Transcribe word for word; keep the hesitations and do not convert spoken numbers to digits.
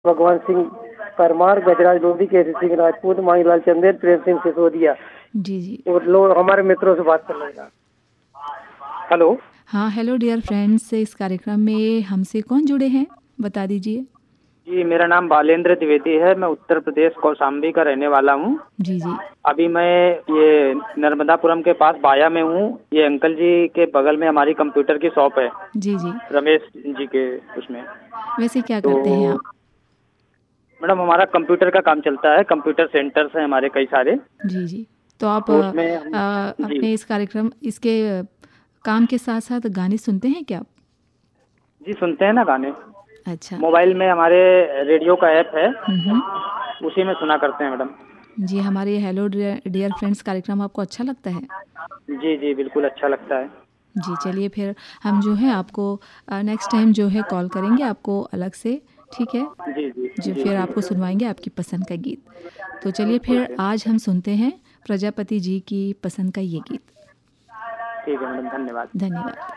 भगवान सिंह परमार, गजराज लोधी, केसी सिंह राजपूत, माहीलाल चंदेल, प्रेम सिंह सिसोदिया। जी जी। और लोग हमारे मित्रों से बात कर लेगा। हेलो। हाँ, हेलो डियर फ्रेंड्स, इस कार्यक्रम में हमसे कौन जुड़े हैं बता दीजिए। जी, मेरा नाम बालेंद्र द्विवेदी है। मैं उत्तर प्रदेश कौशाम्बी का रहने वाला हूँ। जी जी। अभी मैं ये नर्मदापुरम के पास बाया में हूँ। ये अंकल जी के बगल में हमारी कंप्यूटर की शॉप है, जी जी। रमेश जी के उसमें। वैसे क्या तो करते हैं आप? मैडम, हमारा कंप्यूटर का काम चलता है। कंप्यूटर सेंटर्स हैं हमारे कई सारे। जी जी। तो आप तो उसमें हम आ, जी अपने इस कार्यक्रम इसके काम के साथ साथ गाने सुनते हैं क्या आप? जी सुनते हैं ना गाने। अच्छा। मोबाइल में हमारे रेडियो का ऐप है, हम्म। उसी में सुना करते हैं मैडम। जी, हमारे हेलो डियर फ्रेंड्स कार्यक्रम आपको अच्छा लगता है? जी जी, बिल्कुल अच्छा लगता है। जी, चलिए फिर हम जो है आपको नेक्स्ट टाइम जो है कॉल करेंगे आपको अलग से, ठीक है? जी जी जो जी फिर जी। आपको सुनवाएंगे आपकी पसंद का गीत। तो चलिए ठीक फिर है, आज हम सुनते हैं प्रजापति जी की पसंद का ये गीत। ठीक है मैडम, धन्यवाद। धन्यवाद।